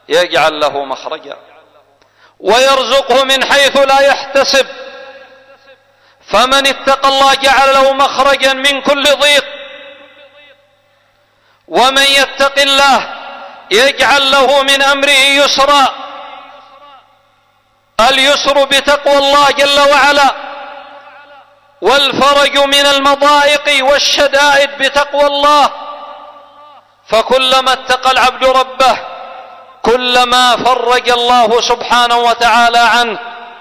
يجعل له مخرجا ويرزقه من حيث لا يحتسب. فمن اتقى الله جعل له مخرجا من كل ضيق، ومن يتق الله يجعل له من أمره يسرا. اليسر بتقوى الله جل وعلا، والفرج من المضائق والشدائد بتقوى الله. فكلما اتقى العبد ربه كلما فرج الله سبحانه وتعالى عنه،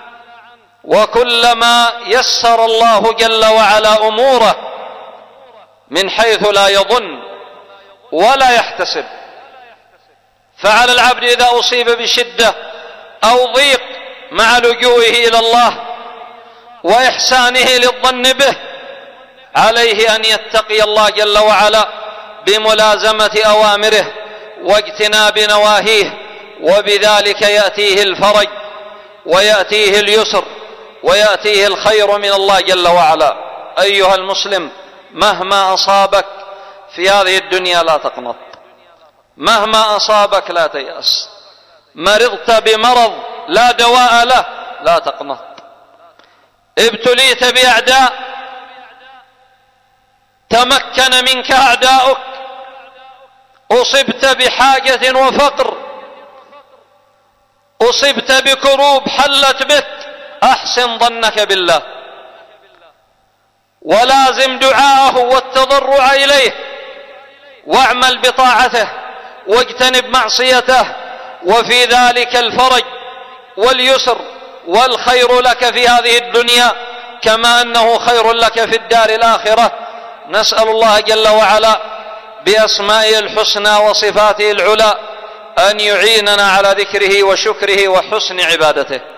وكلما يسر الله جل وعلا أموره من حيث لا يظن ولا يحتسب. فعلى العبد إذا أصيب بشدة أو ضيق مع لجوئه إلى الله وإحسانه للظن به، عليه أن يتقي الله جل وعلا بملازمة أوامره واجتناب نواهيه، وبذلك يأتيه الفرج ويأتيه اليسر ويأتيه الخير من الله جل وعلا. أيها المسلم، مهما أصابك في هذه الدنيا لا تقنط، مهما أصابك لا تيأس. مرضت بمرض لا دواء له لا تقنط. ابتليت بأعداء تمكن منك أعداؤك، أصبت بحاجة وفقر، أصبت بكروب حلت بك، أحسن ظنك بالله ولازم دعاءه والتضرع إليه، واعمل بطاعته واجتنب معصيته، وفي ذلك الفرج واليسر والخير لك في هذه الدنيا كما أنه خير لك في الدار الآخرة. نسأل الله جل وعلا بأسمائه الحسنى وصفاته العلى أن يعيننا على ذكره وشكره وحسن عبادته.